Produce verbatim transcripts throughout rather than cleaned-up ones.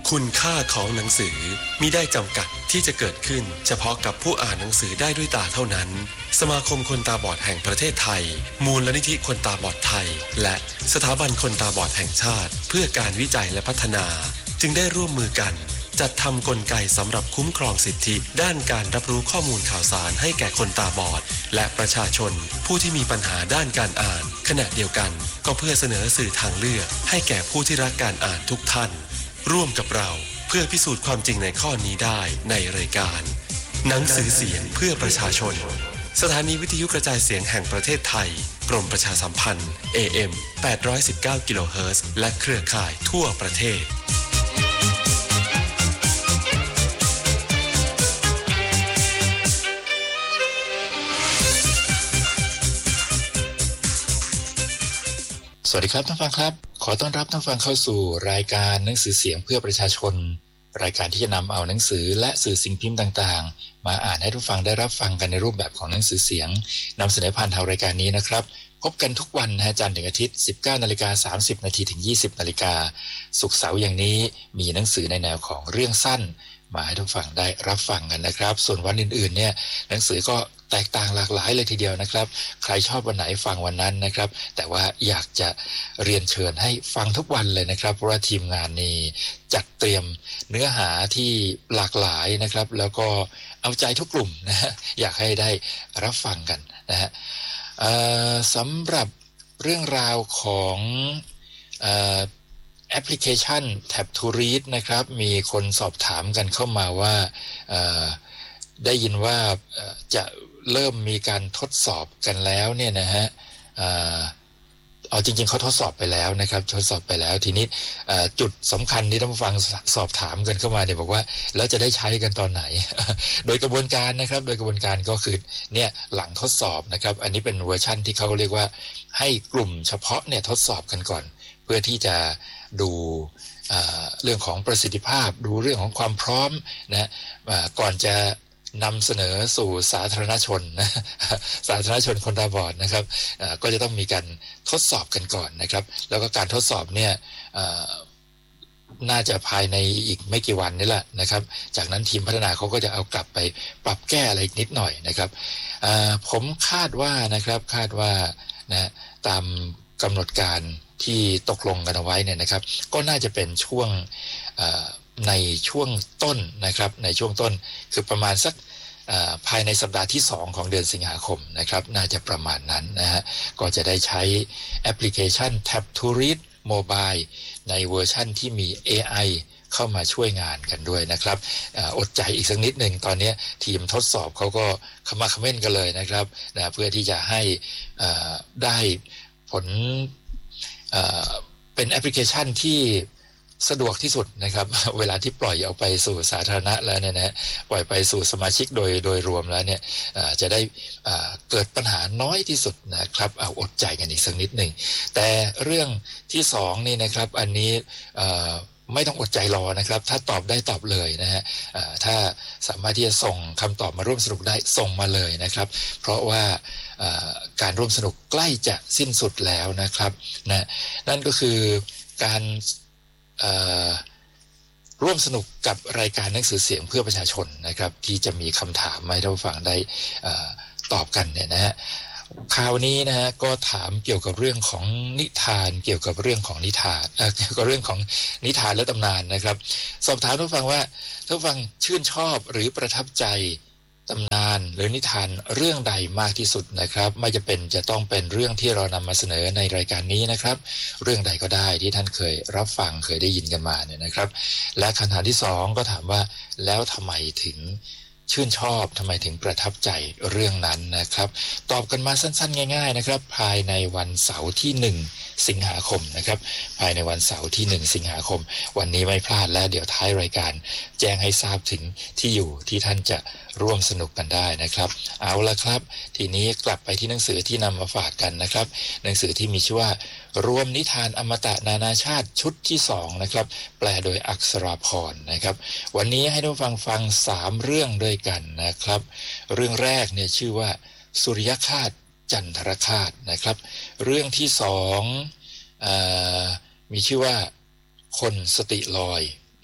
คุณค่าของหนังสือมิได้จำกัดที่จะเกิดขึ้นเฉพาะกับผู้อ่านหนังสือได้ด้วยตาเท่านั้นสมาคมคนตาบอดแห่งประเทศไทยมูลนิธิคนตาบอดไทยและสถาบันคนตาบอดแห่งชาติเพื่อการวิจัยและพัฒนาจึงได้ร่วมมือกันจัดทำกลไกสำหรับคุ้มครองสิทธิด้านการรับรู้ข้อมูลข่าวสารให้แก่คนตาบอดและประชาชนผู้ที่มีปัญหาด้านการอ่านขณะเดียวกันก็เพื่อเสนอสื่อทางเลือกให้แก่ผู้ที่รักการอ่านทุกท่านร่วมกับเราเพื่อพิสูจน์ความจริงในข้อนี้ได้ในรายการหนังสือเสียงเพื่อประชาชนสถานีวิทยุกระจายเสียงแห่งประเทศไทยกรมประชาสัมพันธ์ เอ เอ็ม แปดร้อยสิบเก้า กิโลเฮิรตซ์และเครือข่ายทั่วประเทศสวัสดีครับท่านฟังครับขอต้อนรับท่านฟังเข้าสู่รายการหนังสือเสียงเพื่อประชาชนรายการที่จะนำเอาหนังสือและสื่อสิ่งพิมพ์ต่างๆมาอ่านให้ทุกฟังได้รับฟังกันในรูปแบบของหนังสือเสียงนำเสนอผ่านทางรายการนี้นะครับพบกันทุกวันนะจันทร์ถึงอาทิตย์ สิบเก้านาฬิกาสามสิบนาทีถึงยี่สิบนาฬิกาศุกร์เสาร์อย่างนี้มีหนังสือในแนวของเรื่องสั้นมาให้ทุกฟังได้รับฟังกันนะครับส่วนวันอื่นๆเนี่ยหนังสือก็แตกต่างหลากหลายเลยทีเดียวนะครับใครชอบวันไหนฟังวันนั้นนะครับแต่ว่าอยากจะเรียนเชิญให้ฟังทุกวันเลยนะครับเพราะว่าทีมงานนี้จัดเตรียมเนื้อหาที่หลากหลายนะครับแล้วก็เอาใจทุกกลุ่มนะฮะอยากให้ได้รับฟังกันนะฮะสำหรับเรื่องราวของแอปพลิเคชัน Tap to Read นะครับมีคนสอบถามกันเข้ามาว่าได้ยินว่าจะเริ่มมีการทดสอบกันแล้วเนี่ยนะฮะเอาจริงๆเขาทดสอบไปแล้วนะครับทดสอบไปแล้วทีนี้จุดสำคัญที่ท่านผู้ฟังสอบถามกันเข้ามาเนี่ยบอกว่าแล้วจะได้ใช้กันตอนไหน โดยกระบวนการนะครับโดยกระบวนการก็คือเนี่ยหลังทดสอบนะครับอันนี้เป็นเวอร์ชั่นที่เขาเรียกว่าให้กลุ่มเฉพาะเนี่ยทดสอบกันก่อนเพื่อที่จะดูเรื่องของประสิทธิภาพดูเรื่องของความพร้อมนะก่อนจะนำเสนอสู่สาธารณชนนะสาธารณชนคนตาบอดนะครับก็จะต้องมีการทดสอบกันก่อนนะครับแล้วก็การทดสอบเนี่ยน่าจะภายในอีกไม่กี่วันนี่แหละนะครับจากนั้นทีมพัฒนาเขาก็จะเอากลับไปปรับแก้อะไรนิดหน่อยนะครับผมคาดว่านะครับคาดว่านะตามกำหนดการที่ตกลงกันเอาไว้เนี่ยนะครับก็น่าจะเป็นช่วงในช่วงต้นนะครับในช่วงต้นคือประมาณสักภายในสัปดาห์ที่สองของเดือนสิงหาคมนะครับน่าจะประมาณนั้นนะฮะก็จะได้ใช้แอปพลิเคชัน Tap to Read Mobile ในเวอร์ชั่นที่มี เอ ไอ เข้ามาช่วยงานกันด้วยนะครับอดใจอีกสักนิดหนึ่งตอนนี้ทีมทดสอบเขาก็ขมักเขม้นกันเลยนะครับนะเพื่อที่จะให้ได้ผลเป็นแอปพลิเคชันที่สะดวกที่สุดนะครับเวลาที่ปล่อยออกไปสู่สาธารณะแล้วเนี่ยนะปล่อยไปสู่สมาชิกโดยโดยรวมแล้วเนี่ยจะได้เกิดปัญหาน้อยที่สุดนะครับเอาอดใจกันอีกสักนิดหนึ่งแต่เรื่องที่สองนี่นะครับอันนี้ไม่ต้องอดใจรอนะครับถ้าตอบได้ตอบเลยนะฮะถ้าสามารถที่จะส่งคำตอบมาร่วมสนุกได้ส่งมาเลยนะครับเพราะว่าการร่วมสนุกใกล้จะสิ้นสุดแล้วนะครับนะนั่นก็คือการร่วมสนุกกับรายการหนังสือเสียงเพื่อประชาชนนะครับที่จะมีคำถามมาให้ท่านผู้ฟังได้ตอบกันเนี่ยนะฮะคราวนี้นะฮะก็ถามเกี่ยวกับเรื่องของนิทานเกี่ยวกับเรื่องของนิทานเอ่อเกี่ยวกับเรื่องของนิทานและตำนานนะครับสอบถามท่านผู้ฟังว่าท่านผู้ฟังชื่นชอบหรือประทับใจตำนานหรือนิทานเรื่องใดมากที่สุดนะครับไม่จะเป็นจะต้องเป็นเรื่องที่เรานำมาเสนอในรายการนี้นะครับเรื่องใดก็ได้ที่ท่านเคยรับฟังเคยได้ยินกันมาเนี่ยนะครับและคำถามที่สองก็ถามว่าแล้วทำไมถึงชื่นชอบทำไมถึงประทับใจเรื่องนั้นนะครับตอบกันมาสั้นๆง่ายๆนะครับภายในวันเสาร์ที่หนึ่งสิงหาคมนะครับภายในวันเสาร์ที่หนึ่งสิงหาคมวันนี้ไม่พลาดและเดี๋ยวท้ายรายการแจ้งให้ทราบถึงที่อยู่ที่ท่านจะร่วมสนุกกันได้นะครับเอาละครับทีนี้กลับไปที่หนังสือที่นำมาฝากกันนะครับหนังสือที่มีชื่อว่ารวมนิทานอมตะนานาชาติชุดที่สองนะครับแปลโดยอักษราพรนะครับวันนี้ให้ท่านฟังฟังสามเรื่องด้วยกันนะครับเรื่องแรกเนี่ยชื่อว่าสุริยคราสจันทรคราสนะครับเรื่องที่สองเอ่อมีชื่อว่าคนสติลอยอืม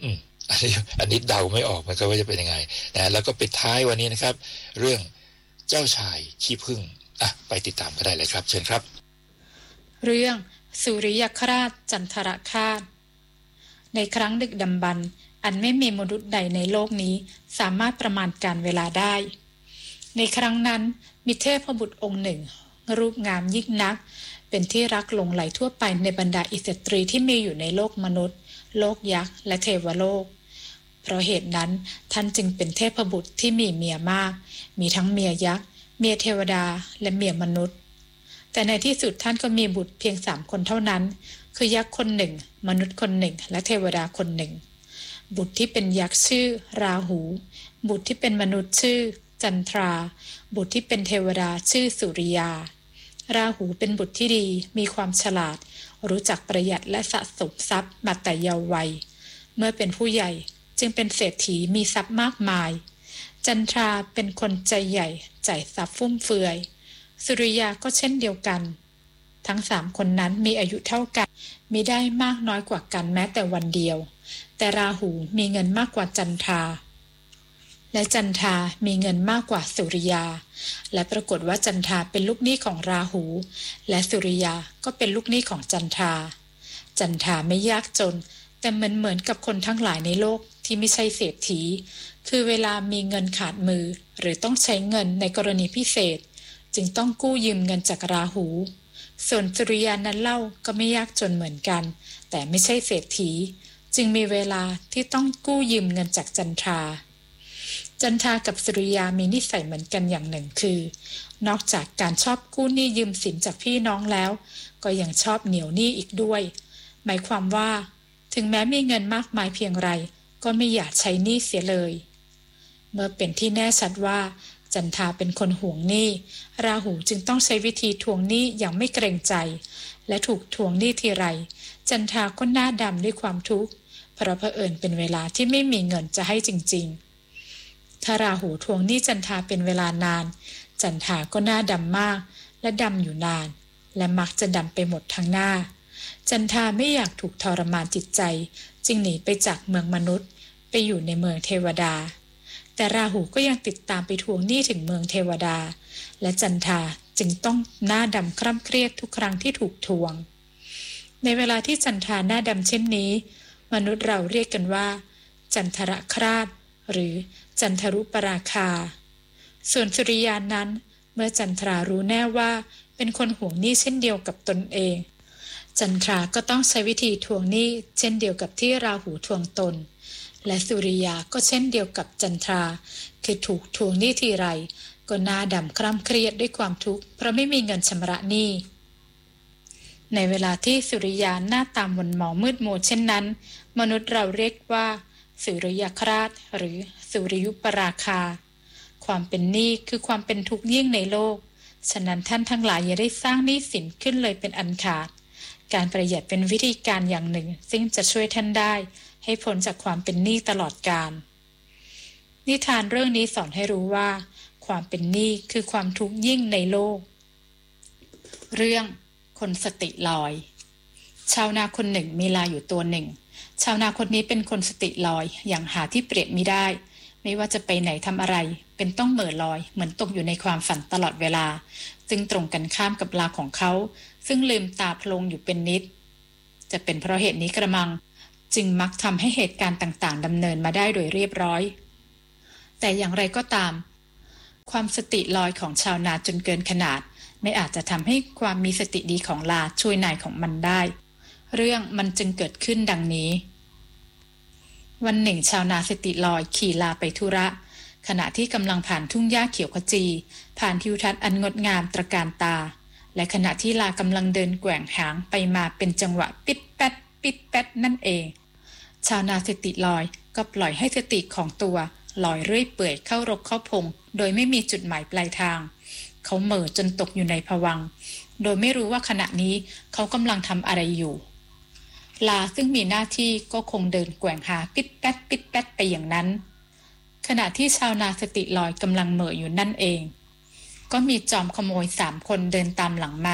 อันนี้อันนี้เดาไม่ออกนะครับว่าจะเป็นยังไงนะแล้วก็ปิดท้ายวันนี้นะครับเรื่องเจ้าชายขี้ผึ้งอ่ะไปติดตามก็ได้เลยครับเชิญครับเรื่องสุริยคราสจันทรคราสในครั้งดึกดำบรรพ์อันไม่มีมนุษย์ใดในโลกนี้สามารถประมาณการเวลาได้ในครั้งนั้นมีเทพบุตรองค์หนึ่งรูปงามยิ่งนักเป็นที่รักหลงใหลทั่วไปในบรรดาอิสตรีที่มีอยู่ในโลกมนุษย์โลกยักษ์และเทวโลกเพราะเหตุนั้นท่านจึงเป็นเทพบุตรที่มีเมียมากมีทั้งเมียยักษ์เมียเทวดาและเมียมนุษย์แต่ในที่สุดท่านก็มีบุตรเพียงสามคนเท่านั้นคือยักษ์คนหนึ่งมนุษย์คนหนึ่งและเทวดาคนหนึ่งบุตรที่เป็นยักษ์ชื่อราหูบุตรที่เป็นมนุษย์ชื่อจันทราบุตรที่เป็นเทวดาชื่อสุริยาราหูเป็นบุตรที่ดีมีความฉลาดรู้จักประหยัดและสะสมทรัพย์มาแต่เยาว์วัยเมื่อเป็นผู้ใหญ่จึงเป็นเศรษฐีมีทรัพย์มากมายจันทราเป็นคนใจใหญ่จ่ายทรัพย์ฟุ่มเฟือยสุริยาก็เช่นเดียวกันทั้งสามคนนั้นมีอายุเท่ากันมิได้มากน้อยกว่ากันแม้แต่วันเดียวแต่ราหูมีเงินมากกว่าจันทราและจันทรามีเงินมากกว่าสุริยาและปรากฏว่าจันทราเป็นลูกหนี้ของราหูและสุริยาก็เป็นลูกหนี้ของจันทราจันทราไม่ยากจนแต่เหมือนเหมือนกับคนทั้งหลายในโลกที่ไม่ใช่เศรษฐีคือเวลามีเงินขาดมือหรือต้องใช้เงินในกรณีพิเศษจึงต้องกู้ยืมเงินจากราหูส่วนสุริยานั้นเล่าก็ไม่ยากจนเหมือนกันแต่ไม่ใช่เศรษฐีจึงมีเวลาที่ต้องกู้ยืมเงินจากจันทราจันทรากับสุริยามีนิสัยเหมือนกันอย่างหนึ่งคือนอกจากการชอบกู้หนี้ยืมสินจากพี่น้องแล้วก็ยังชอบเหนียวหนี้อีกด้วยหมายความว่าถึงแม้มีเงินมากมายเพียงไรก็ไม่อยากใช้หนี้เสียเลยเมื่อเป็นที่แน่ชัดว่าจันทราเป็นคนห่วงหนี้ราหูจึงต้องใช้วิธีทวงหนี้อย่างไม่เกรงใจและถูกทวงหนี้ทีไรจันทราก็หน้าดำด้วยความทุกข์เพราะเผอิญเป็นเวลาที่ไม่มีเงินจะให้จริงๆถ้าราหูทวงหนี้จันทราเป็นเวลานานจันทราก็หน้าดำมากและดำอยู่นานและมักจะดำไปหมดทั้งหน้าจันทราไม่อยากถูกทรมานจิตใจจึงหนีไปจากเมืองมนุษย์ไปอยู่ในเมืองเทวดาแต่ราหูก็ยังติดตามไปทวงหนี้ถึงเมืองเทวดาและจันทราจึงต้องหน้าดำคร่ำเครียดทุกครั้งที่ถูกทวงในเวลาที่จันทราหน้าดำเช่นนี้มนุษย์เราเรียกกันว่าจันทรคราสหรือจันทรุปราคาส่วนสุริยานั้นเมื่อจันทรารู้แน่ว่าเป็นคนห่วงหนี้เช่นเดียวกับตนเองจันทราก็ต้องใช้วิธีทวงหนี้เช่นเดียวกับที่ราหูทวงตนและสุริยาก็เช่นเดียวกับจันทราคือถูกทวงหนี้ทีไรก็หน้าดำคร่ำเครียดด้วยความทุกข์เพราะไม่มีเงินชำระหนี้ในเวลาที่สุริยาหน้าตาหม่นหมองมืดมัวเช่นนั้นมนุษย์เราเรียกว่าสุริยคราสหรือสุริยุปราคาความเป็นหนี้คือความเป็นทุกข์ยิ่งในโลกฉะนั้นท่านทั้งหลายอย่าได้สร้างหนี้สินขึ้นเลยเป็นอันขาดการประหยัดเป็นวิธีการอย่างหนึ่งซึ่งจะช่วยท่านได้ให้พ้นจากความเป็นหนี้ตลอดกาลนิทานเรื่องนี้สอนให้รู้ว่าความเป็นหนี้คือความทุกข์ยิ่งในโลกเรื่องคนสติลอยชาวนาคนหนึ่งมีลาอยู่ตัวหนึ่งชาวนาคนนี้เป็นคนสติลอยอย่างหาที่เปรียบมิได้ไม่ว่าจะไปไหนทำอะไรเป็นต้องเหม่อลอยเหมือนตกอยู่ในความฝันตลอดเวลาซึ่งตรงกันข้ามกับลาของเขาซึ่งลืมตาโพลงอยู่เป็นนิดจะเป็นเพราะเหตุนี้กระมังจึงมักทำให้เหตุการณ์ต่างๆดำเนินมาได้โดยเรียบร้อยแต่อย่างไรก็ตามความสติลอยของชาวนาจนเกินขนาดไม่อาจจะทำให้ความมีสติดีของลาช่วยนายของมันได้เรื่องมันจึงเกิดขึ้นดังนี้วันหนึ่งชาวนาสติลอยขี่ลาไปธุระขณะที่กำลังผ่านทุ่งหญ้าเขียวขจีผ่านทิวทัศน์อันงดงามตระการตาและขณะที่ลากำลังเดินแกว่งหางไปมาเป็นจังหวะปิดแป๊ดปิดแป๊ดนั่นเองชาวนาสติลอยก็ปล่อยให้สติของตัวลอยเรื่อยเปื่อยเข้ารกเข้าพงโดยไม่มีจุดหมายปลายทางเขาเหม่อจนตกอยู่ในภวังค์โดยไม่รู้ว่าขณะนี้เขากำลังทำอะไรอยู่ลาซึ่งมีหน้าที่ก็คงเดินแกว่งหาปิดแป๊ดปิดแป๊ดไปอย่างนั้นขณะที่ชาวนาสติลอยกำลังเหม่ออยู่นั่นเองก็มีจอมขโมยสามคนเดินตามหลังมา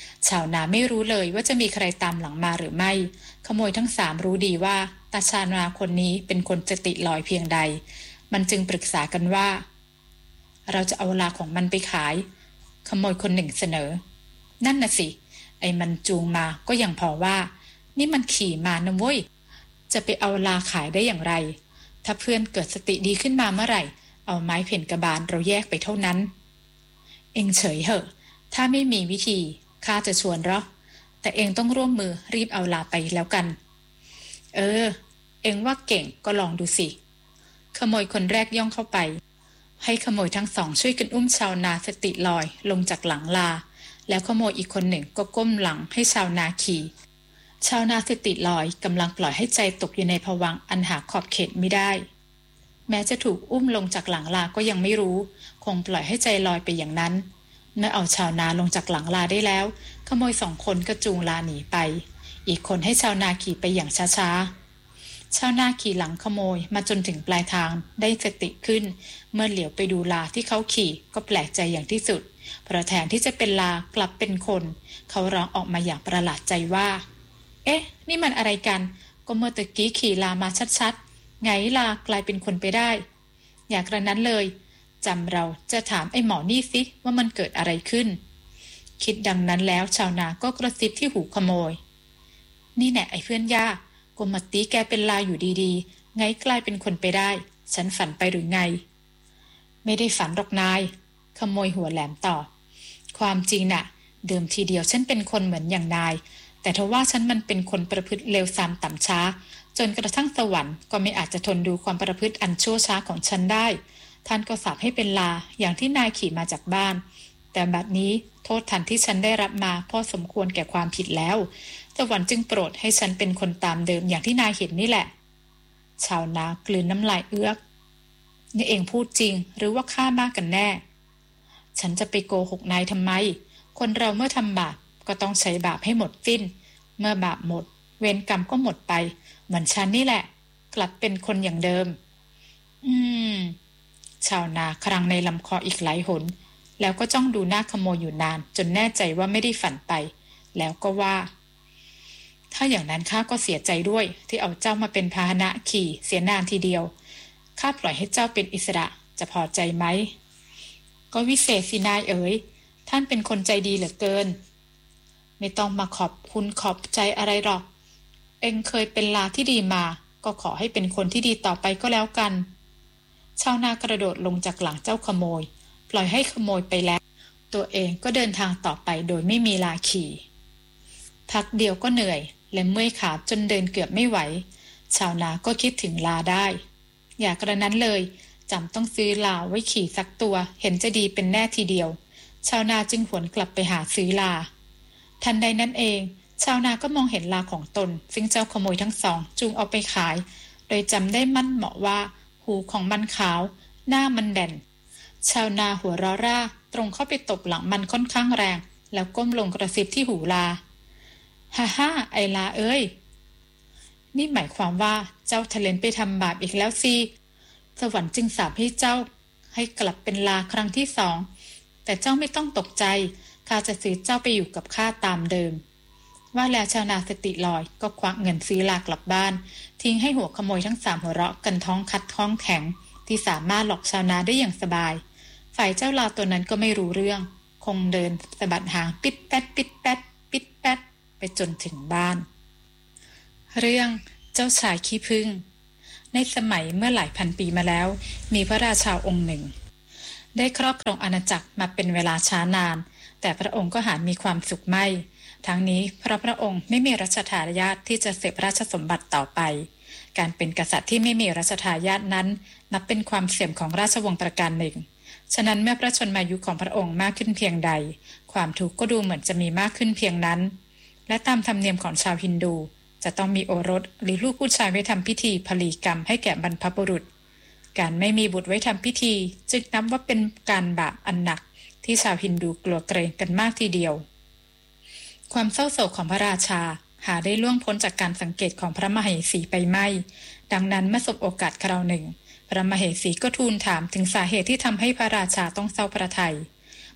ชาวนาไม่รู้เลยว่าจะมีใครตามหลังมาหรือไม่ขโมยทั้งสามรู้ดีว่าตาชาวนาคนนี้เป็นคนสติลอยเพียงใดมันจึงปรึกษากันว่าเราจะเอาลาของมันไปขายขโมยคนหนึ่งเสนอนั่นน่ะสิไอ้มันจูงมาก็ยังพอว่านี่มันขี่มานะเว้ยจะไปเอาลาขายได้อย่างไรถ้าเพื่อนเกิดสติดีขึ้นมาเมื่อไหร่เอาไม้เพ่นกระบาลเราแยกไปเท่านั้นเองเฉยเหอะถ้าไม่มีวิธีข้าจะชวนเหรอแต่เองต้องร่วมมือรีบเอาลาไปแล้วกันเออเองว่าเก่งก็ลองดูสิขโมยคนแรกย่องเข้าไปให้ขโมยทั้งสองช่วยกันอุ้มชาวนาสติลอยลงจากหลังลาแล้วขโมยอีกคนหนึ่งก็ก้มหลังให้ชาวนาขี่ชาวนาสติลอยกำลังปล่อยให้ใจตกอยู่ในภวังค์อันหาขอบเขตไม่ได้แม้จะถูกอุ้มลงจากหลังลาก็ยังไม่รู้คงปล่อยให้ใจลอยไปอย่างนั้นเมื่อเอาชาวนาลงจากหลังลาได้แล้วขโมยสองคนก็จูงลาหนีไปอีกคนให้ชาวนาขี่ไปอย่างช้าๆชาวนาขี่หลังขโมยมาจนถึงปลายทางได้สติขึ้นเมื่อเหลียวไปดูลาที่เขาขี่ก็แปลกใจอย่างที่สุดเพราะแทนที่จะเป็นลากลับเป็นคนเขาร้องออกมาอย่างประหลาดใจว่าเอ๊ะนี่มันอะไรกันก็เมื่อตะกี้ขี่ลามาชัดๆไงลากลายเป็นคนไปได้อยากกระนั้นเลยจำเราจะถามไอ้หมอนี่สิว่ามันเกิดอะไรขึ้นคิดดังนั้นแล้วชาวนาก็กระซิบที่หูขโมยนี่แน่ไอ้เพื่อนย่ากมตีแกเป็นลาอยู่ดีๆไงกลายเป็นคนไปได้ฉันฝันไปหรือไงไม่ได้ฝันหรอกนายขโมยหัวแหลมตอบความจริงน่ะเดิมทีเดียวฉันเป็นคนเหมือนอย่างนายแต่ทว่าฉันมันเป็นคนประพฤติเลวทรามต่ำช้าจนกระทั่งสวรรค์ก็ไม่อาจจะทนดูความประพฤติอันชั่วช้าของฉันได้ท่านก็สาปให้เป็นลาอย่างที่นายขี่มาจากบ้านแต่บัดนี้โทษทันที่ฉันได้รับมาพอสมควรแก่ความผิดแล้วสวรรค์จึงโปรดให้ฉันเป็นคนตามเดิมอย่างที่นายเห็นนี่แหละชาวนากลืนน้ำลายเอื้อกนี่เองพูดจริงหรือว่าข้ามากกันแน่ฉันจะไปโกหกนายทำไมคนเราเมื่อทำบาปก็ต้องใช้บาปให้หมดสิ้นเมื่อบาปหมดเวรกรรมก็หมดไปเหมือนฉันนี่แหละกลับเป็นคนอย่างเดิมอืมชาวนาครั้งในลำคออีกหลายหนแล้วก็จ้องดูหน้าขโมยอยู่นานจนแน่ใจว่าไม่ได้ฝันไปแล้วก็ว่าถ้าอย่างนั้นข้าก็เสียใจด้วยที่เอาเจ้ามาเป็นพาหนะขี่เสียนานทีเดียวข้าปล่อยให้เจ้าเป็นอิสระจะพอใจไหมก็วิเศษสินายเอ๋ยท่านเป็นคนใจดีเหลือเกินไม่ต้องมาขอบคุณขอบใจอะไรหรอกเอ็งเคยเป็นลาที่ดีมาก็ขอให้เป็นคนที่ดีต่อไปก็แล้วกันชาวนากระโดดลงจากหลังเจ้าขโมยปล่อยให้ขโมยไปแล้วตัวเองก็เดินทางต่อไปโดยไม่มีลาขี่พักเดียวก็เหนื่อยและเมื่อยขาจนเดินเกือบไม่ไหวชาวนาก็คิดถึงลาได้อยากกระนั้นเลยจำต้องซื้อลาไว้ขี่สักตัวเห็นจะดีเป็นแน่ทีเดียวชาวนาจึงหวนกลับไปหาซื้อลาทันใดนั้นเองชาวนาก็มองเห็นลาของตนซึ่งเจ้าขโมยทั้งสองจูงเอาไปขายโดยจำได้มั่นเหมาะว่าหูของมันขาวหน้ามันแด่นชาวนาหัวเราะร่าตรงเข้าไปตบหลังมันค่อนข้างแรงแล้วก้มลงกระซิบที่หูลาฮ่าฮ่าไอลาเอ้ยนี่หมายความว่าเจ้าทะเลนไปทำบาปอีกแล้วสิสวรรค์จึงสาปให้เจ้าให้กลับเป็นลาครั้งที่สองแต่เจ้าไม่ต้องตกใจข้าจะซื้อเจ้าไปอยู่กับข้าตามเดิมว่าแล้วชาวนาสติลอยก็ควักเงินซื้อลากลับบ้านทิ้งให้หัวขโมยทั้งสามหัวเราะกันท้องคัดท้องแข็งที่สามารถหลอกชาวนาได้อย่างสบายฝ่ายเจ้าลาตัวนั้นก็ไม่รู้เรื่องคงเดินสะบัดหางปิดแป๊ดปิดแป๊ดปิดแป๊ดไปจนถึงบ้านเรื่องเจ้าชายขี้ผึ้งในสมัยเมื่อหลายพันปีมาแล้วมีพระราชาองค์หนึ่งได้ครอบครองอาณาจักรมาเป็นเวลาช้านานแต่พระองค์ก็หามีความสุขไม่ทั้งนี้เพราะพระองค์ไม่มีรัชทายาทที่จะสืบราชสมบัติต่อไปการเป็นกษัตริย์ที่ไม่มีรัชทายาทนั้นนับเป็นความเสื่อมของราชวงศ์ประการหนึ่งฉะนั้นเมื่อพระชนมายุของพระองค์มากขึ้นเพียงใดความทุกข์ก็ดูเหมือนจะมีมากขึ้นเพียงนั้นและตามธรรมเนียมของชาวฮินดูจะต้องมีโอรสหรือลูกผู้ชายไว้ทำพิธีพลีกรรมให้แก่บรรพบุรุษการไม่มีบุตรไว้ทำพิธีจึงนับว่าเป็นการบาปอันหนักที่ชาวฮินดูกลัวเกรงกันมากทีเดียวความเศร้าโศกของพระราชาหาได้ล่วงพ้นจากการสังเกตของพระมเหสีไปไม่ดังนั้นเมื่อสบโอกาสคราวหนึ่งพระมเหสีก็ทูลถามถึงสาเหตุที่ทำให้พระราชาต้องเศร้าพระทัยพ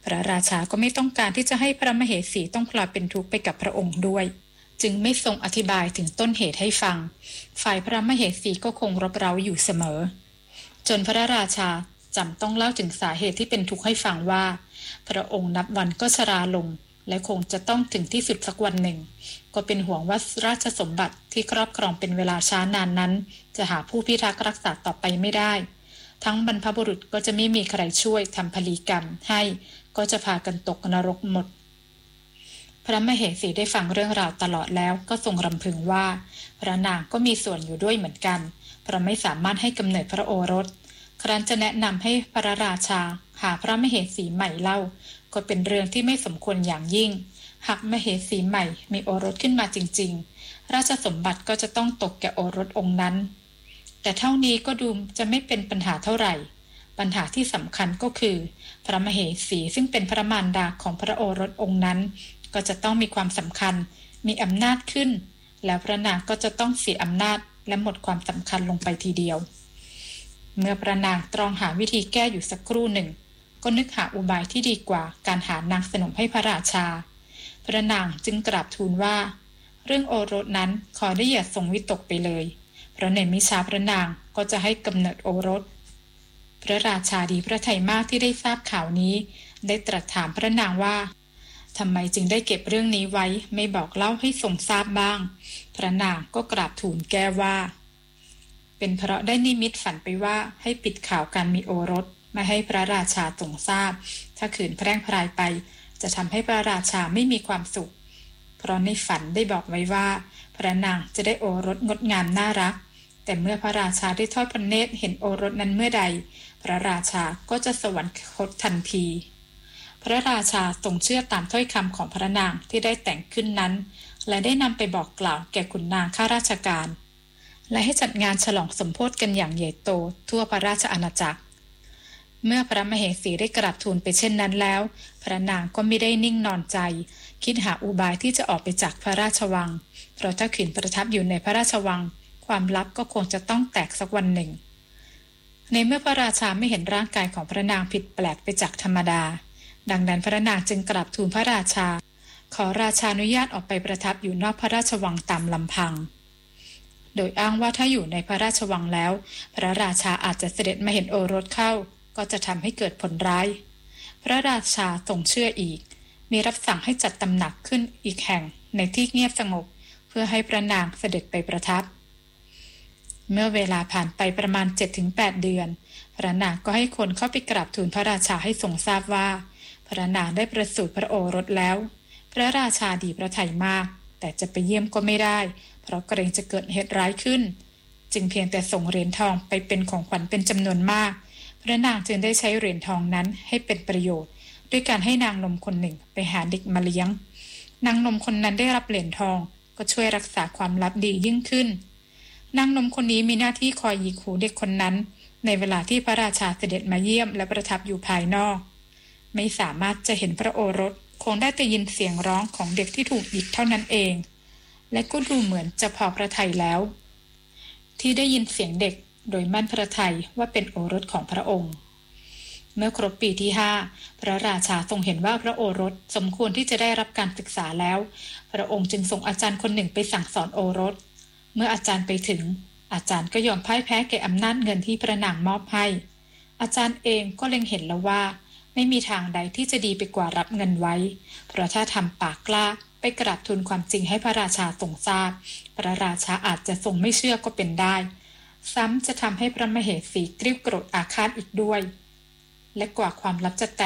พระราชาก็ไม่ต้องการที่จะให้พระมเหสีต้องพลอยเป็นทุกข์ไปกับพระองค์ด้วยจึงไม่ทรงอธิบายถึงต้นเหตุให้ฟังฝ่ายพระมเหสีก็คงรบเร้าอยู่เสมอจนพระราชาจำต้องเล่าถึงสาเหตุที่เป็นทุกข์ให้ฟังว่าพระองค์นับวันก็ชราลงและคงจะต้องถึงที่สุดสักวันหนึ่งก็เป็นห่วงว่าราชสมบัติที่ครอบครองเป็นเวลาช้านานนั้นจะหาผู้พิทักษ์รักษาต่อไปไม่ได้ทั้งบรรพบุรุษก็จะไม่มีใครช่วยทำพลีกรรมให้ก็จะพากันตกนรกหมดพระมเหสีได้ฟังเรื่องราวตลอดแล้วก็ทรงรำพึงว่าพระนางก็มีส่วนอยู่ด้วยเหมือนกันเพราะไม่สามารถให้กำเนิดพระโอรสครั้นจะแนะนำให้พระราชาหาพระมเหสีใหม่เล่าก็เป็นเรื่องที่ไม่สมควรอย่างยิ่งหากมเหสีใหม่มีโอรสขึ้นมาจริงๆราชสมบัติก็จะต้องตกแก่โอรสองค์นั้นแต่เท่านี้ก็ดูจะไม่เป็นปัญหาเท่าไหร่ปัญหาที่สำคัญก็คือพระมเหสีซึ่งเป็นพระมารดาของพระโอรสองค์นั้นก็จะต้องมีความสำคัญมีอำนาจขึ้นแล้วพระนางก็จะต้องเสียอำนาจและหมดความสำคัญลงไปทีเดียวเมื่อพระนางตรองหาวิธีแก้อยู่สักครู่หนึ่งก็นึกหาอุบายที่ดีกว่าการหานางสนมให้พระราชาพระนางจึงกราบทูลว่าเรื่องโอรสนั้นขอได้อย่าทรงวิตกไปเลยเพราะในมิช้าพระนางก็จะให้กำเนิดโอรสพระราชาดีพระทัยมากที่ได้ทราบข่าวนี้ได้ตรัสถามพระนางว่าทำไมจึงได้เก็บเรื่องนี้ไว้ไม่บอกเล่าให้ทรงทราบบ้างพระนางก็กราบทูลแก้ว่าเป็นเพราะได้นิมิตฝันไปว่าให้ปิดข่าวการมีโอรสไม่ให้พระราชาทรงทราบถ้าขืนแพร่งพรายไปจะทำให้พระราชาไม่มีความสุขเพราะในฝันได้บอกไว้ว่าพระนางจะได้โอรสงดงามน่ารักแต่เมื่อพระราชาได้ทอดพระเนตรเห็นโอรสนั้นเมื่อใดพระราชาก็จะสวรรคตทันทีพระราชาทรงเชื่อตามถ้อยคำของพระนางที่ได้แต่งขึ้นนั้นและได้นำไปบอกกล่าวแก่ขุนนางข้าราชการและให้จัดงานฉลองสมโภชกันอย่างใหญ่โตทั่วพระราชอาณาจักรเมื่อพระมเหสีได้กราบทูลไปเช่นนั้นแล้วพระนางก็ไม่ได้นิ่งนอนใจคิดหาอุบายที่จะออกไปจากพระราชวังเพราะถ้าขืนประทับอยู่ในพระราชวังความลับก็คงจะต้องแตกสักวันหนึ่งในเมื่อพระราชาไม่เห็นร่างกายของพระนางผิดแปลกไปจากธรรมดาดังนั้นพระนางจึงกราบทูลพระราชาขอราชานุญาตออกไปประทับอยู่นอกพระราชวังตามลำพังโดยอ้างว่าถ้าอยู่ในพระราชวังแล้วพระราชาอาจจะเสด็จมาเห็นโอรสเข้าก็จะทำให้เกิดผลร้ายพระราชาทรงเชื่ออีกมีรับสั่งให้จัดตำหนักขึ้นอีกแห่งในที่เงียบสงบเพื่อให้พระนางเสด็จไปประทับเมื่อเวลาผ่านไปประมาณ เจ็ดถึงแปด เดือนพระนางก็ให้คนเข้าไปกราบทูลพระราชาให้ทรงทราบว่าพระนางได้ประสูติพระโอรสแล้วพระราชาดีพระทัยมากแต่จะไปเยี่ยมก็ไม่ได้เพราะเกรงจะเกิดเหตุร้ายขึ้นจึงเพียงแต่ส่งเหรียญทองไปเป็นของขวัญเป็นจำนวนมากพระนางจึงได้ใช้เหรียญทองนั้นให้เป็นประโยชน์ด้วยการให้นางนมคนหนึ่งไปหาเด็กมาเลี้ยงนางนมคนนั้นได้รับเหรียญทองก็ช่วยรักษาความลับดียิ่งขึ้นนางนมคนนี้มีหน้าที่คอยหยิกหูเด็กคนนั้นในเวลาที่พระราชาเสด็จมาเยี่ยมและประทับอยู่ภายนอกไม่สามารถจะเห็นพระโอรสคงได้แต่ยินเสียงร้องของเด็กที่ถูกหยิกเท่านั้นเองและก็ดูเหมือนจะพอพระทัยแล้วที่ได้ยินเสียงเด็กโดยมั่นพระทัยว่าเป็นโอรสของพระองค์เมื่อครบปีที่ห้าพระราชาทรงเห็นว่าพระโอรสสมควรที่จะได้รับการศึกษาแล้วพระองค์จึงส่งอาจารย์คนหนึ่งไปสั่งสอนโอรสเมื่ออาจารย์ไปถึงอาจารย์ก็ยอมพ่ายแพ้แก่อำนาจเงินที่พระนางมอบให้อาจารย์เองก็เล็งเห็นแล้วว่าไม่มีทางใดที่จะดีไปกว่ารับเงินไว้เพราะถ้าทำปากกล้าไปกราบทูลความจริงให้พระราชาทรงทราบพระราชาอาจจะทรงไม่เชื่อก็เป็นได้ซ้ำจะทำให้พระมเหสีกริ้วโกรธอาฆาตอีกด้วยและกว่าความลับจะแต